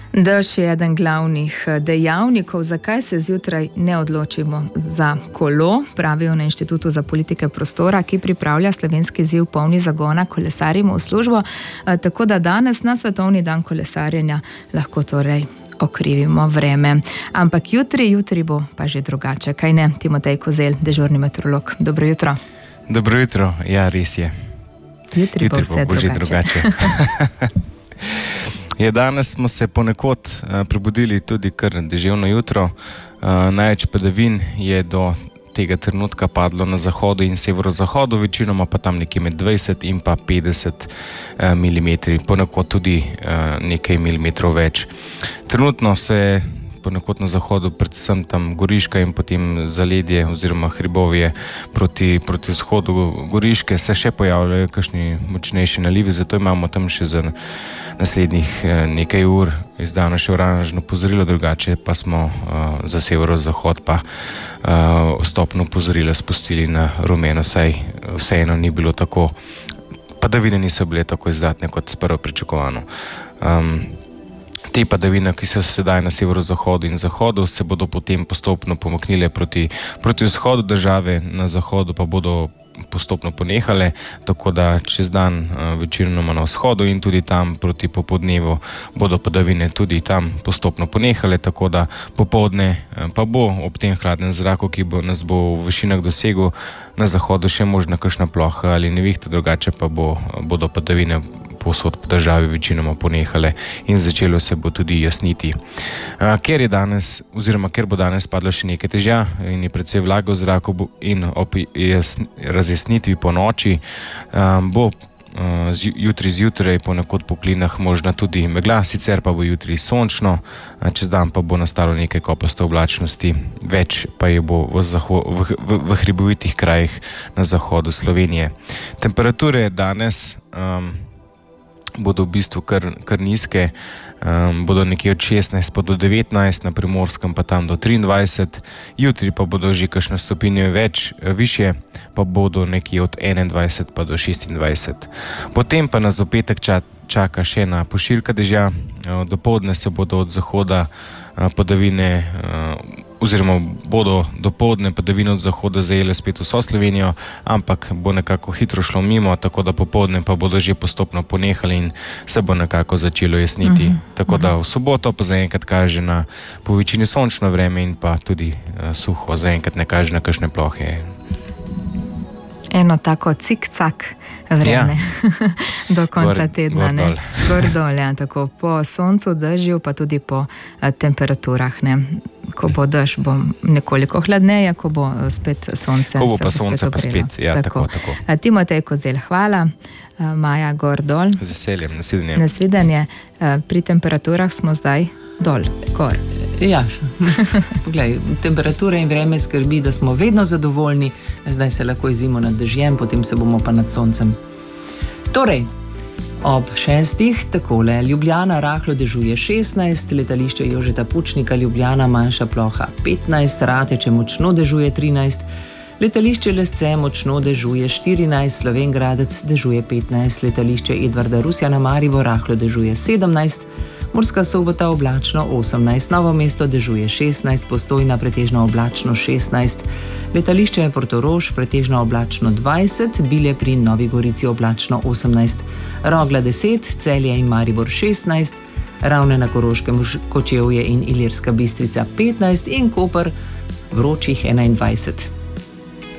Dež je eden glavnih dejavnikov, zakaj se zjutraj ne odločimo za kolo, pravijo na Inštitutu za politike prostora, ki pripravlja slovenski izziv Polni zagona kolesarimo v službo, tako da danes na svetovni dan kolesarjenja lahko torej okrivimo vreme. Ampak jutri bo pa že drugače, kaj ne? Timotej Kozelj, dežurni meteorolog. Dobro jutro. Dobro jutro, ja, res je. Jutri bo vse drugače. Danes smo se ponekod prebudili tudi kar deževno jutro. Največ padavin je do tega trenutka padlo na zahodu in severozahodu, večinoma pa tam nekje med 20 in pa 50 mm, ponekod tudi nekaj milimetrov več. Trenutno se ponekod na zahodu, predvsem tam Goriška in potem zaledje oziroma hribovje proti vzhodu Goriške se še pojavljajo kakšni močnejši nalivi, zato imamo tam še za naslednjih nekaj ur izdano še oranžno opozorilo, drugače pa smo za severozahod pa stopno opozorila spustili na rumeno, saj vseeno ni bilo tako, padavine niso bile tako izdatne kot sprva pričakovano. Te padavine, ki so sedaj na severozahodu in zahodu, se bodo potem postopno pomaknile proti vzhodu države, na zahodu pa bodo postopno ponehale, tako da čez dan večinoma na vzhodu in tudi tam proti popoldnevu bodo padavine tudi tam postopno ponehale, tako da popoldne pa bo ob tem hladnem zraku, ki nas bo v višinah dosegel, na zahodu še možna kakšna ploha ali nevihta, drugače pa bodo padavine povsod po državi večinoma ponehale in začelo se bo tudi jasniti. Ker bo danes padlo še nekaj dežja in je precej vlage v zraku in ob razjasnitvi po noči bo jutri zjutraj ponekod po klinah možna tudi megla, sicer pa bo jutri sončno, čez dan pa bo nastalo nekaj kopaste oblačnosti, več pa je bo v hribovitih krajih na zahodu Slovenije. Temperature danes bodo v bistvu kar nizke, bodo nekje od 16 pa do 19, na Primorskem pa tam do 23, jutri pa bodo že kakšne stopinje višje, pa bodo nekje od 21 pa do 26. Potem pa nas v petek čaka še ena pošiljka dežja, dopoldne se bodo od zahoda padavine oziroma bodo dopoldne padavine od zahoda zajele spet vso Slovenijo, ampak bo nekako hitro šlo mimo, tako da popoldne pa bodo že postopno ponehali in se bo nekako začelo jasniti. Tako da v soboto pa zaenkrat kaže na po večini sončno vreme in pa tudi suho, zaenkrat ne kaže na kakšne plohe. Eno tako cik-cak vreme do konca tedna. Gor dol, ja, tako po soncu, dežju, pa tudi po temperaturah. Ko bo dež, bo nekoliko hladneje, ko bo spet sonce. Ko bo pa sonce pa spet, ja, tako. Timotej Kozelj, hvala. Maja, gor dol. Z veseljem, nasvidenje. Nasvidenje. Pri temperaturah smo zdaj dol, gor. Ja, poglej, temperatura in vreme skrbi, da smo vedno zadovoljni, zdaj se lahko izimo nad dežjem, potem se bomo pa nad soncem. Torej, ob 6. takole, Ljubljana rahlo dežuje 16, letališče Jožeta Pučnika Ljubljana manjša ploha 15, Rateče močno dežuje 13, letališče Lesce močno dežuje 14, Slovenj Gradec dežuje 15, letališče Edvarda Rusjana Maribor rahlo dežuje 17, Murska Sobota oblačno 18, Novo mesto dežuje 16, Postojna pretežno oblačno 16, letališče Portorož pretežno oblačno 20, Bilje pri Novi Gorici oblačno 18, Rogla 10, Celje in Maribor 16, Ravne na Koroškem, Kočevje in Ilirska Bistrica 15 in Koper vročih 21.